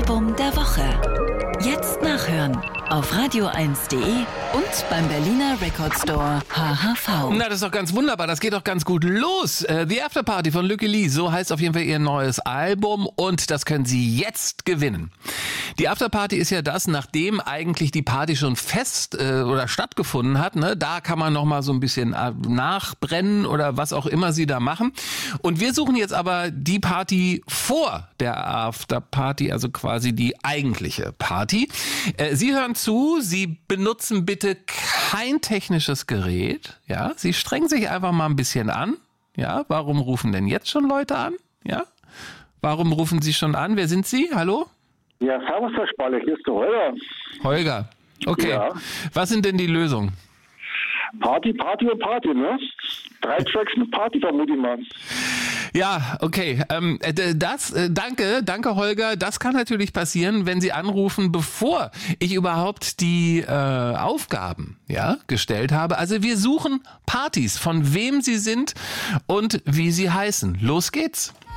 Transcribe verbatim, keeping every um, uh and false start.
Album der Woche. Jetzt nachhören auf radio eins punkt de und beim Berliner Record Store H H V. Na, das ist doch ganz wunderbar. Das geht doch ganz gut los. Uh, The After Party von Lücke Lee, so heißt auf jeden Fall ihr neues Album und das können Sie jetzt gewinnen. Die After Party ist ja das, nachdem eigentlich die Party schon fest äh, oder stattgefunden hat. Ne? Da kann man noch mal so ein bisschen äh, nachbrennen oder was auch immer Sie da machen. Und wir suchen jetzt aber die Party vor der After Party, also quasi die eigentliche Party. Äh, Sie hören zu, Sie benutzen bitte kein technisches Gerät. Ja, Sie strengen sich einfach mal ein bisschen an. Ja, warum rufen denn jetzt schon Leute an? Ja, warum rufen Sie schon an? Wer sind Sie? Hallo? Ja, servus, Herr Spalle, hier ist der Holger. Holger, okay. Ja. Was sind denn die Lösungen? Party, Party und Party, ne? Drei Tracks mit Party, vermute ich mal. Ja, okay. Ähm, das, äh, danke, danke Holger. Das kann natürlich passieren, wenn Sie anrufen, bevor ich überhaupt die äh, Aufgaben ja, gestellt habe. Also wir suchen Partys, von wem sie sind und wie sie heißen. Los geht's.